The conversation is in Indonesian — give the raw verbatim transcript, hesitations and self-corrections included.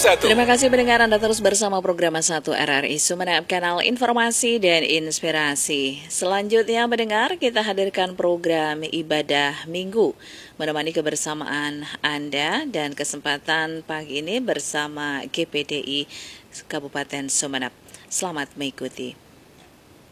satu. Terima kasih pendengar Anda terus bersama program satu R R I Sumeneb, kanal informasi dan inspirasi. Selanjutnya pendengar, kita hadirkan program Ibadah Minggu, menemani kebersamaan Anda dan kesempatan pagi ini bersama G P D I Kabupaten Sumeneb. Selamat mengikuti.